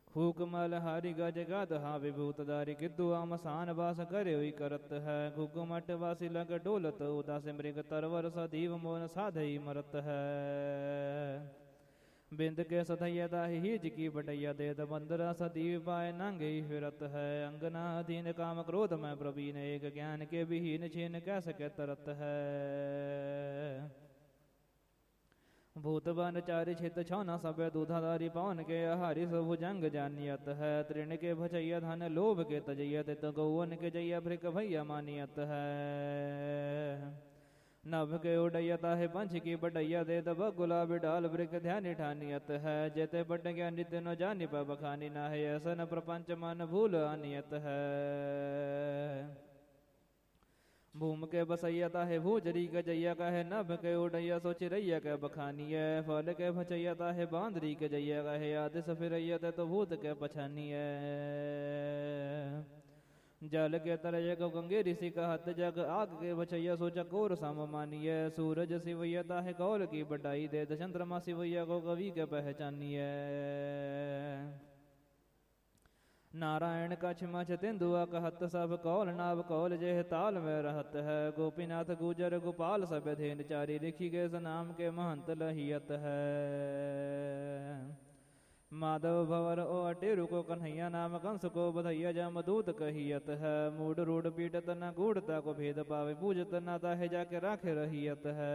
फूक मल हारी गज गाद हा विभूत दारी किद्दु आमसान बास करे हुई करत है। घुघुमट वासी लग डोलत उदास मृग तरवर सदीव मोन साधई मरत है। बिंद के सधैया दाही हिज की बटैया देत बंदरा सदीव पाए नांगे फिरत है। अंगना अधीन काम क्रोध में प्रवीण एक ज्ञान के विहीन छीन कै सके तरत है। भूत बन चारि छित छौना सब दूधाधारी पवन के आहारी सब जंग जानियत है। तृण के भचैया धन लोभ के तजैया तित गौवन के जैया भृक भैया मानियत है। नभ के उडैयता है पंच की बटैया दे तब गुलाब डाल वृक ध्यान ठानियत है। जेते बट ज्ञान नित्य न जानि पब खानी ना है ऐसा न प्रपंच मन भूल आनियत है। भूम के बसैया है भूजरी के जैया का है नभ के उड़ैया सो चिरैया के बखानिय। फल के भचैया है बांदरी के जैया का है आदि सफिरैया तो भूत के पछानिय। जल के तरय को गंगे ऋषि का हत जग आग के बचैया सो चकोर सम मानिय। सूरज सिवैया है कौल की बटाई दे चंद्रमा सिवैया को कवि के पहचानिय। नारायण कछ मछ तेंदुआ कहत सब कौल नाव कौल जेह ताल में रहत है। गोपीनाथ गुजर गोपाल सब धेन चारी लिखी गए नाम के महंत लहियत है। माधव भवर ओ अटेरु को कन्हैया नाम कंस को बधैया जमदूत कहियत है। मूड रूढ़ पीटत न गूढ़ता को भेद पावे पूजत न ताहे जाके राखे रहियत है।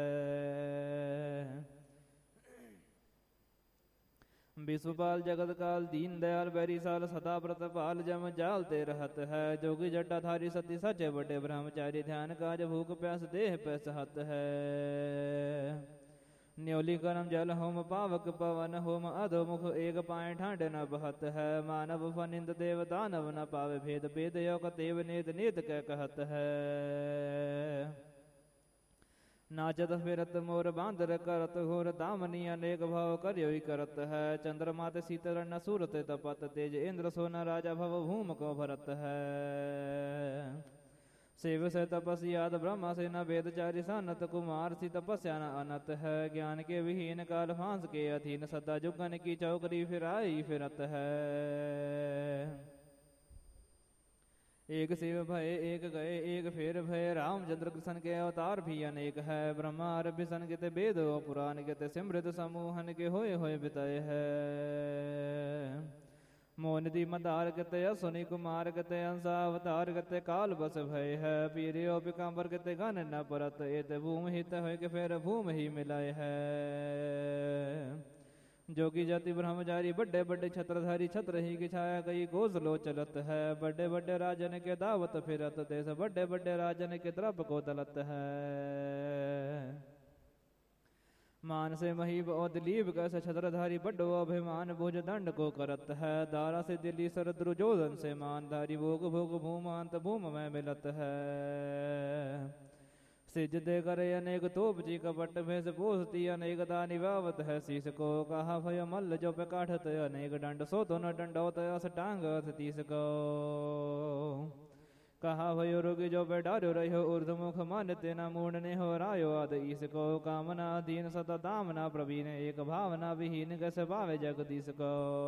विश्वपाल जगत काल दीन दयाल बैरी साल सदा व्रत पाल जम जालते रहत है। जोगी जटाधारी सती सचे बटे ब्रह्मचारी ध्यान काज भूख प्यास देह पैसहत है। न्योली करम जल होम पावक पवन होम अधोमुख एक पाए ठांड न बहत है। मानव फनिंद देव दानव न पावे भेद भेद योग तेव नेत नेत कह कहत है। नाचत फिरत मोर बांदर करत घोर दामनी अनेक भाव करियो करत है। चंद्रमा ते शीतल न सूरत तपत तेज इंद्र सोना राजा भव भूम को भरत है। शिव से तपस्याद ब्रह्मा से न वेद चारि सानत कुमार सी तपस्या न अनत है। ज्ञान के विहीन काल फांस के अधीन सदा जुगन की चौकरी फिराई फिरत है। एक शिव भय एक गए एक फेर भय रामचंद्र कृष्ण के अवतार भी अनेक है। ब्रह्मा सन के वेद पुराण के सिमृत समूहन के होए बितय है। मोनदी मदार गते सुनि कुमार गते अंसा अवतार गते काल बस भय है। पीरियो पिकाम्बर गते गन न परत एत भूम हित हो के फेर भूम ही मिलाय है। जोगी जाति ब्रह्मचारी बड़े बड़े छत्रधारी छत्र ही की छाया कई गोसलो चलत है। बड़े बड़े राजन के दावत फिरत देश बड़े बड़े राजन के द्रप को दलत है। मान से महीब और दिलीप कैसे छत्रधारी बड्डो अभिमान भुज दंड को करत है। दारा से दिल्ली सर द्रुजोधन से मानधारी भोग भोग भूमांत भूम में मिलत है। सिज दे करे अनेक तोप जी कपट भेष पोसती अनेक दानी वावत है। शीस को कहा भय मल्ल जो पे काठत अनेक दंड सो तो न दंडौत अस टांग अथ तीस को। कहा भयो रोगी जो पे डार्यो रहो ऊर्धमुख मन तेना मूढ़ने हो रायो आद ईस को। कामना अधीन सदा दामना प्रवीण एक भावना विहीन कैसे पावे जगदीश को।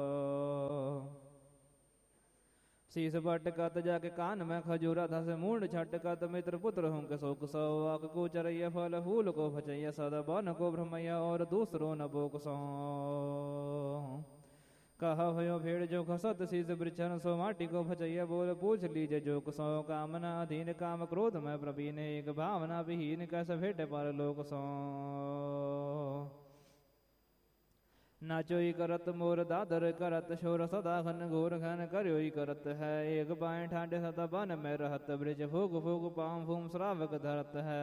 शीस बट कत जाके कान में खजूरा था से मूड छट कत मित्र पुत्र हूँ के शोक सौ। आक को चरैया फल फूल को भचैया सदा बन को भ्रमैया और दूसरो न बोक सो। कहा भयो भेड़ जो खसत शीस वृक्षण सो माटी को भचैया बोल पूछ लीजे जोक सो। कामना अधीन काम क्रोध में प्रवीण एक भावना विहीन कैसे भेटे पर लोक सो। नाचोई करत मोर दादर करत शोर सदा घन घोर घन करोई करत है। एक बाएं ठांडे सदा बन में रहत ब्रिज भोग भोग पाम भूम श्रावक धरत है।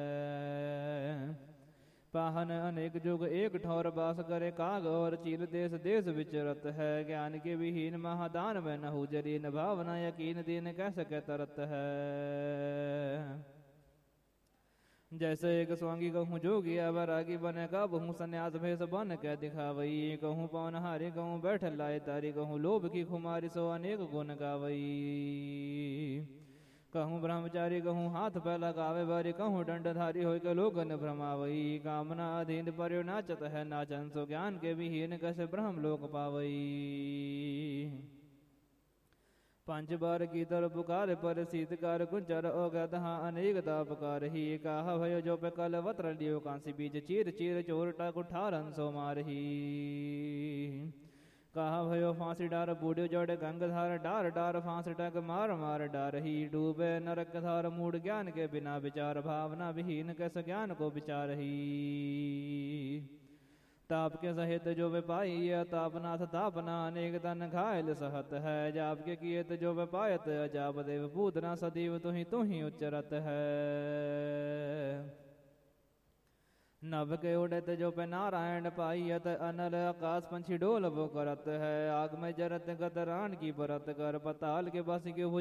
पाहन अनेक जुग एक ठौर बास करे काग और चील देश देश विचरत है। ज्ञान के विहीन महादान में न जरी न भावना यकीन दीन कैसे कह तरत है। जैसे एक स्वांगी कहूँ जोगी अवरागी बने का बहु संन्यास भेष बन के दिखावई। कहूँ पवन हारी कहूँ बैठ लाए तारी कहूँ लोभ की खुमारी सो अनेक गुण गावई। कहूँ ब्रह्मचारी कहूँ हाथ पे लगावे बारी कहूँ दंडधारी हो के लोगन भ्रमावई। कामना अधीन पर्यो नाचत है नाचन सो ज्ञान के विहीन कैसे ब्रह्म लोक पावई। पंच बार की तर पुकार पर शीतकार कुंचर ओगत हाँ अनेक तापकार ही कहा भयो जो पे कल वत्र लियो कांसी बीज चीर चीर चोरटा कुठारन सो मार ही कहा भयो फांसी डार बूढ़ जोड़े गंगधार डार डार फांस टक मार मार डार ही डूबे नरक धार मूड ज्ञान के बिना विचार भावना विहीन कैसे ज्ञान को विचार ही ताप के सहित जो विपाई तापनाथ तापना अनेक तन घायल सहत है जाप के कियत जो विपायत अजाप देव पूतना सदैव तू ही उच्चरत है नभ के उड़त जो पे नारायण पाइयत अनल आकाश पंछी डोल वो करत है आग में जरत गतरान की परत कर पताल के बस के